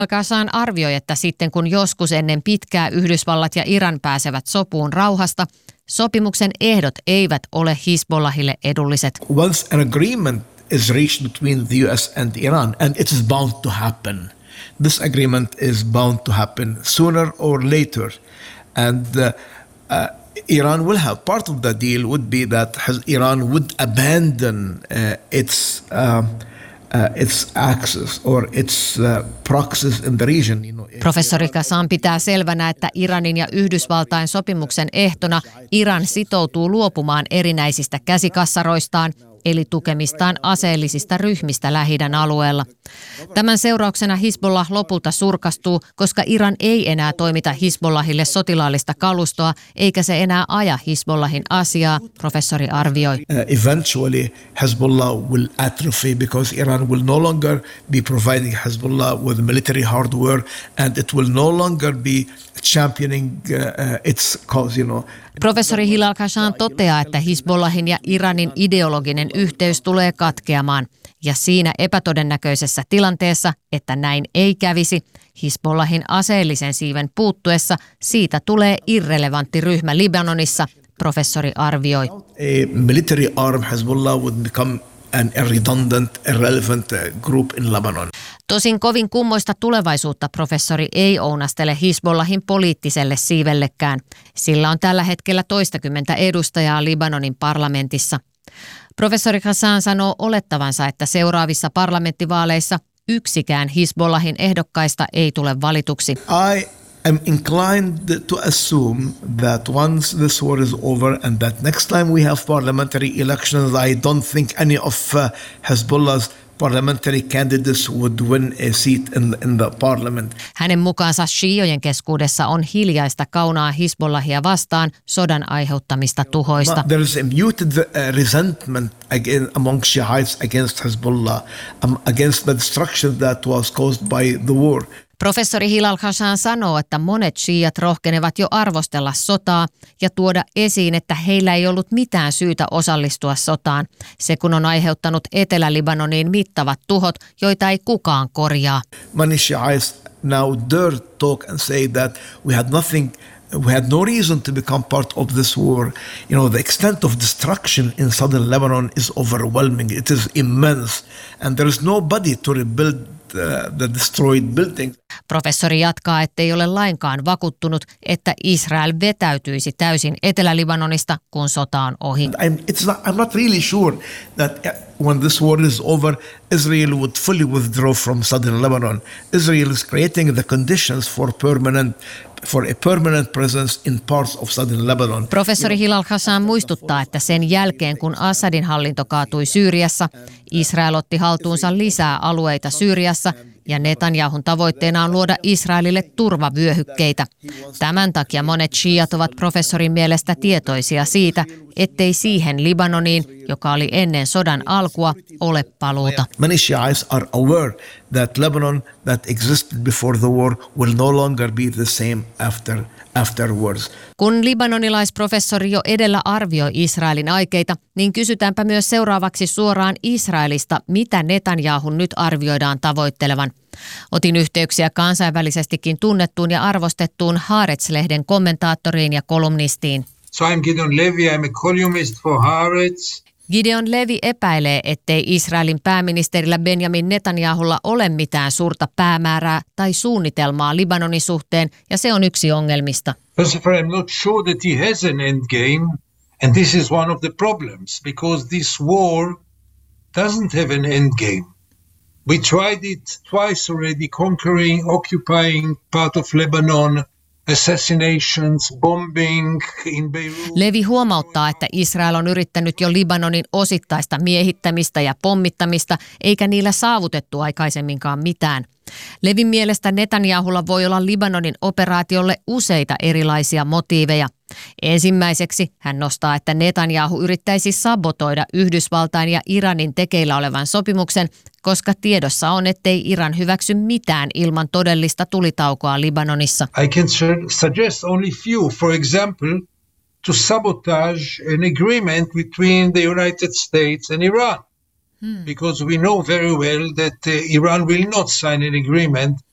Kasaan arvioi, että sitten kun joskus ennen pitkää Yhdysvallat ja Iran pääsevät sopuun rauhasta, sopimuksen ehdot eivät ole Hizbollahille edulliset. Once an agreement is reached between the US and Iran, and it is bound to happen. This agreement is bound to happen sooner or later. And Iran will have part of the deal would be that Iran would abandon its access or its proxies in the region. Professori Kasaan pitää selvänä, että Iranin ja Yhdysvaltain sopimuksen ehtona Iran sitoutuu luopumaan erinäisistä käsikassaroistaan, eli tukemistaan aseellisista ryhmistä Lähi-idän alueella. Tämän seurauksena Hizbollah lopulta surkastuu, koska Iran ei enää toimita Hizbollahille sotilaallista kalustoa, eikä se enää aja Hizbollahin asiaa, professori arvioi. Eventually Hezbollah will atrophy because Iran will no longer be providing Hezbollah with military hardware and it will no longer be championing its cause, Professori Hilal Khashan toteaa, että Hizbollahin ja Iranin ideologinen yhteys tulee katkeamaan. Ja siinä epätodennäköisessä tilanteessa, että näin ei kävisi, Hizbollahin aseellisen siiven puuttuessa siitä tulee irrelevantti ryhmä Libanonissa, professori arvioi. A military arm Hezbollah would become an redundant, irrelevant group in Lebanon. Tosin kovin kummoista tulevaisuutta professori ei ounastele Hizbollahin poliittiselle siivellekään. Sillä on tällä hetkellä 20 edustajaa Libanonin parlamentissa. Professori Khasaan sanoo olettavansa, että seuraavissa parlamenttivaaleissa yksikään Hizbollahin ehdokkaista ei tule valituksi. I am inclined to assume that once this war is over and that next time we have parliamentary elections, I don't think any of Hezbollah's parliamentary candidates would win a seat in the parliament. Hänen mukaansa shiiojen keskuudessa on hiljaista kaunaa Hizbollahia vastaan sodan aiheuttamista tuhoista. There is a muted resentment among Shiites against Hezbollah, against the destruction that was caused by the war. Professori Hilal Khashan sanoo, että monet shiiat rohkenevat jo arvostella sotaa ja tuoda esiin, että heillä ei ollut mitään syytä osallistua sotaan. Se kun on aiheuttanut Etelä-Libanoniin mittavat tuhot, joita ei kukaan korjaa. Many Shiites now dare talk and say that we had no reason to become part of this war. The extent of destruction in southern Lebanon is overwhelming. It is immense. And there is nobody to rebuild the destroyed building. Professori jatkaa, ettei ole lainkaan vakuuttunut, että Israel vetäytyisi täysin Etelä-Libanonista, kun sota on ohi. I'm not really sure that when this war is over, Israel would fully withdraw from southern Lebanon. Israel is creating the conditions for a permanent presence in parts of southern Lebanon. Professori Hilal Khashan muistuttaa, että sen jälkeen kun Assadin hallinto kaatui Syyriassa, Israel otti haltuunsa lisää alueita Syyriassa ja Netanyahun tavoitteena on luoda Israelille turvavyöhykkeitä. Tämän takia monet shiiat ovat professorin mielestä tietoisia siitä, ettei siihen Libanoniin, joka oli ennen sodan alkua, ole paluuta. Many Shiites are aware that Lebanon that existed before the war will no longer be the same afterwards. Kun libanonilaisprofessori jo edellä arvioi Israelin aikeita, niin kysytäänpä myös seuraavaksi suoraan Israelista, mitä Netanyahun nyt arvioidaan tavoittelevan. Otin yhteyksiä kansainvälisestikin tunnettuun ja arvostettuun Haaretz-lehden kommentaattoriin ja kolumnistiin. So I'm Gideon Levy, I'm a columnist for Haaretz. Gideon Levy epäilee, ettei Israelin pääministerillä Benjamin Netanyahulla ole mitään suurta päämäärää tai suunnitelmaa Libanonin suhteen, ja se on yksi ongelmista. First of all, I'm not sure that he has an endgame, and this is one of the problems, because this war doesn't have an endgame. We tried it twice already, conquering, occupying part of Lebanon, assassinations, bombing in Beirut. Levi huomauttaa, että Israel on yrittänyt jo Libanonin osittaista miehittämistä ja pommittamista, eikä niillä saavutettu aikaisemminkaan mitään. Levin mielestä Netanyahulla voi olla Libanonin operaatiolle useita erilaisia motiiveja. Ensimmäiseksi hän nostaa, että Netanyahu yrittäisi sabotoida Yhdysvaltain ja Iranin tekeillä olevan sopimuksen, koska tiedossa on, ettei Iran hyväksy mitään ilman todellista tulitaukoa Libanonissa. I can suggest only few. For example, to sabotage an agreement between the United States and Iran. Because we know very well that Iran will not sign an agreement